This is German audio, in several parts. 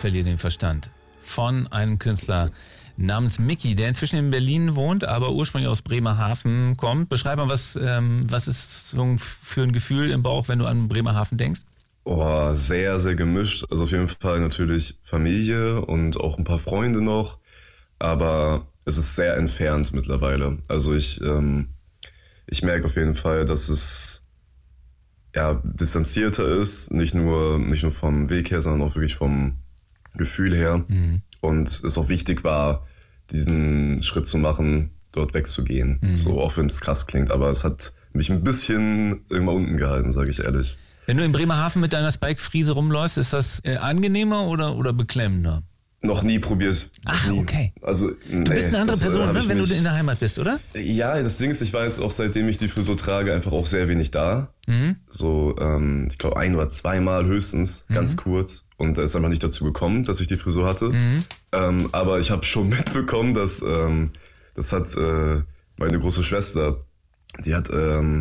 verliere den Verstand. Von einem Künstler namens Mickey, der inzwischen in Berlin wohnt, aber ursprünglich aus Bremerhaven kommt. Beschreib mal, was ist so für ein Gefühl im Bauch, wenn du an Bremerhaven denkst? Oh, sehr, sehr gemischt. Also auf jeden Fall natürlich Familie und auch ein paar Freunde noch. Aber es ist sehr entfernt mittlerweile. Also ich merke auf jeden Fall, dass es distanzierter ist. Nicht nur vom Weg her, sondern auch wirklich vom Gefühl her. Mhm. Und es auch wichtig war, diesen Schritt zu machen, dort wegzugehen. Mhm. So, auch wenn es krass klingt. Aber es hat mich ein bisschen irgendwann unten gehalten, sage ich ehrlich. Wenn du in Bremerhaven mit deiner Spike-Friese rumläufst, ist das angenehmer oder beklemmender? Noch nie probiert. Ach, nie. Okay. Also, du bist eine andere Person, ne, wenn du in der Heimat bist, oder? Ja, das Ding ist, ich war jetzt auch, seitdem ich die Frisur trage, einfach auch sehr wenig da. Mhm. So, ich glaube 1 oder 2 Mal höchstens, ganz kurz. Und da ist einfach nicht dazu gekommen, dass ich die Frisur hatte. Mhm. Aber ich habe schon mitbekommen, dass hat meine große Schwester, die hat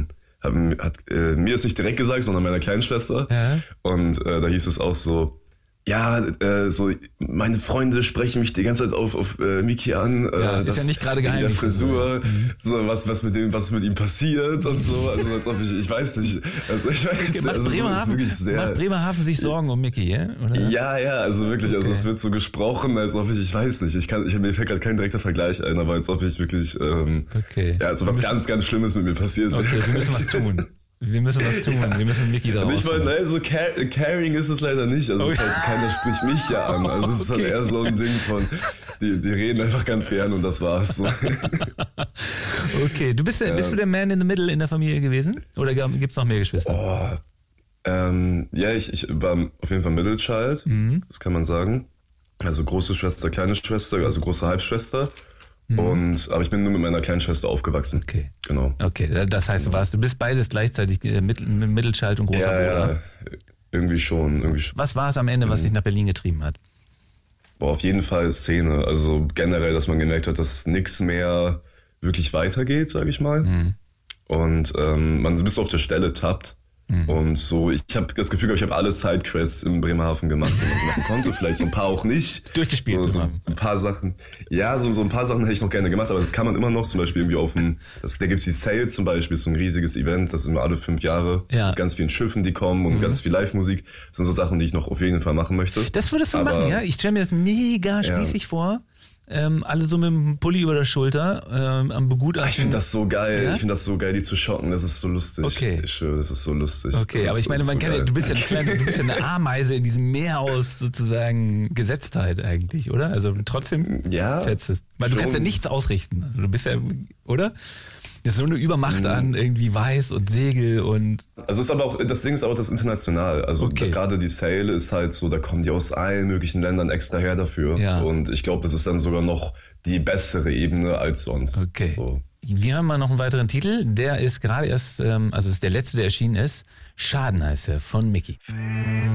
mir es nicht direkt gesagt, sondern meiner kleinen Schwester. Ja. Und da hieß es auch so, so meine Freunde sprechen mich die ganze Zeit auf Miki an. Ist ja nicht gerade geheim. Der Frisur, so was mit ihm passiert und so. Also als ob ich weiß nicht. Also ich weiß nicht. Macht Bremerhaven sich Sorgen um Miki, ja? Oder? Ja, also wirklich. Also es wird so gesprochen, als ob ich weiß nicht. Mir fällt gerade kein direkter Vergleich ein, aber als ob ich wirklich also was ganz, ganz Schlimmes mit mir passiert. Okay, wir müssen was tun. Wir müssen Mickey da rausholen. So caring ist es leider nicht. Also es ist halt, keiner spricht mich ja an. Also es ist halt eher so ein Ding von, die reden einfach ganz gern und das war's. So. Okay, bist du der Man in the Middle in der Familie gewesen? Oder gibt's noch mehr Geschwister? Ich war auf jeden Fall Middle Child, das kann man sagen. Also große Schwester, kleine Schwester, also große Halbschwester. Aber ich bin nur mit meiner kleinen Schwester aufgewachsen. Okay. Genau. Okay, das heißt, du bist beides gleichzeitig Mittelchild und großer Bruder. Ja, irgendwie schon. Was war es am Ende, was dich nach Berlin getrieben hat? Auf jeden Fall Szene. Also generell, dass man gemerkt hat, dass nichts mehr wirklich weitergeht, sage ich mal. Mhm. Und man bis auf der Stelle tappt. Und so, ich habe das Gefühl, ich habe alle Sidequests in Bremerhaven gemacht, die man so machen konnte. Vielleicht so ein paar auch nicht. Durchgespielt. So ein paar Sachen. Ja, so ein paar Sachen hätte ich noch gerne gemacht, aber das kann man immer noch. Zum Beispiel irgendwie da gibt's die Sale zum Beispiel, so ein riesiges Event, das ist immer alle 5 Jahre. Ja. Mit ganz vielen Schiffen, die kommen und ganz viel Live-Musik. Das sind so Sachen, die ich noch auf jeden Fall machen möchte. Das würdest du machen, ja? Ich stelle mir das mega spießig vor. Alle so mit dem Pulli über der Schulter am Begutachten. Ich finde das so geil. Ja? Ich finde das so geil, die zu schocken. Das ist so lustig. Okay. Ich schwöre, das ist so lustig. Okay, aber ich meine, du bist ja eine Ameise in diesem Meer aus sozusagen Gesetztheit eigentlich, oder? Also trotzdem fetzt es. Weil du kannst ja nichts ausrichten. Also du bist ja, oder? Das ist so eine Übermacht an irgendwie Weiß und Segel und... Also ist aber auch, das Ding ist auch das international. Also gerade die Sale ist halt so, da kommen die aus allen möglichen Ländern extra her dafür. Ja. Und ich glaube, das ist dann sogar noch die bessere Ebene als sonst. Okay. So. Wir haben mal noch einen weiteren Titel. Der ist gerade erst, ist der letzte, der erschienen ist. Schaden heißt er, von Mickey.